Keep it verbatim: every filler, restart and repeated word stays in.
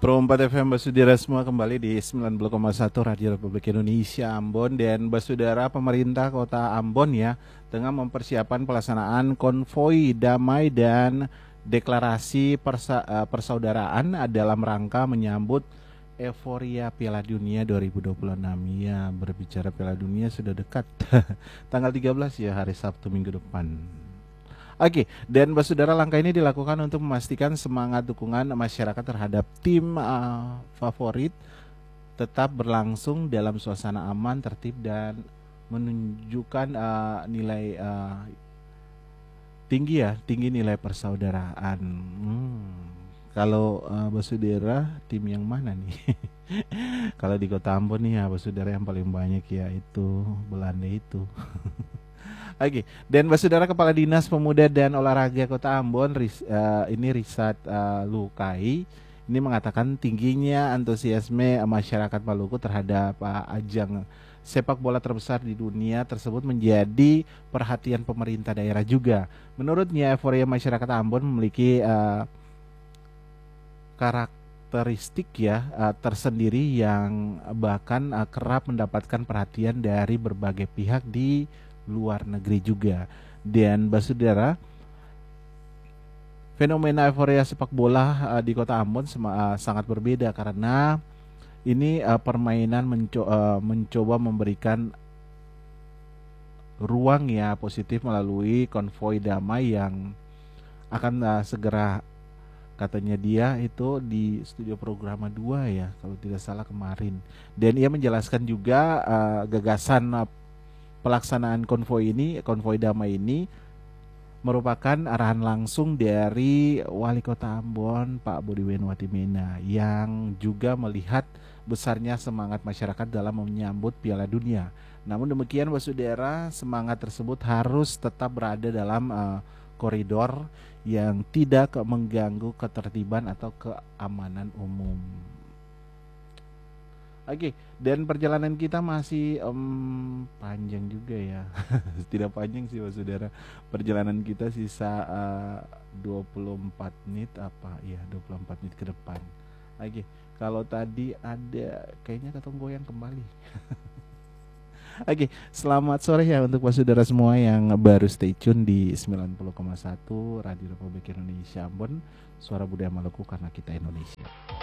Pro empat F M Basudara semua kembali di sembilan puluh koma satu Radio Republik Indonesia Ambon. Dan Basudara, pemerintah kota Ambon ya tengah mempersiapkan pelaksanaan konvoi damai dan deklarasi persa, uh, persaudaraan dalam rangka menyambut euforia Piala Dunia dua ribu dua puluh enam. Ya, berbicara Piala Dunia sudah dekat. Tanggal tiga belas ya, hari Sabtu minggu depan. Oke, dan Basudara, langkah ini dilakukan untuk memastikan semangat dukungan masyarakat terhadap tim uh, favorit tetap berlangsung dalam suasana aman, tertib, dan menunjukkan uh, nilai uh, tinggi ya, tinggi nilai persaudaraan. Hmm. Kalau uh, Basudara, tim yang mana nih? Kalau di Kota Ambon nih ya, Basudara yang paling banyak ya itu Belanda itu. Oke, dan Basudara, Kepala Dinas Pemuda dan Olahraga Kota Ambon, ris, uh, ini Risat uh, Lukai, ini mengatakan tingginya antusiasme masyarakat Maluku terhadap uh, ajang sepak bola terbesar di dunia tersebut menjadi perhatian pemerintah daerah juga. Menurutnya, euforia masyarakat Ambon memiliki uh, karakteristik ya uh, tersendiri yang bahkan uh, kerap mendapatkan perhatian dari berbagai pihak di luar negeri juga. Dan Basudara, fenomena euforia sepak bola uh, di Kota Ambon sema, uh, sangat berbeda karena ini uh, permainan menco- uh, mencoba memberikan ruang ya positif melalui konvoi damai yang akan uh, segera, katanya dia itu di studio Programa dua ya kalau tidak salah kemarin. Dan ia menjelaskan juga uh, gagasan uh, pelaksanaan konvoi ini, konvoi damai ini merupakan arahan langsung dari Wali Kota Ambon, Pak Budiwen Watimena, yang juga melihat besarnya semangat masyarakat dalam menyambut Piala Dunia. Namun demikian, Basudara, semangat tersebut harus tetap berada dalam uh, koridor yang tidak mengganggu ketertiban atau keamanan umum. Oke, dan perjalanan kita masih um, panjang juga ya. Tidak panjang sih Basudara. Perjalanan kita sisa uh, dua puluh empat menit apa? Ya, dua puluh empat menit ke depan. Oke, kalau tadi ada kayaknya ketemu goyang kembali. Oke, selamat sore ya untuk Basudara semua yang baru stay tune di sembilan puluh koma satu Radio Republik Indonesia Ambon, suara budaya Maluku karena kita Indonesia.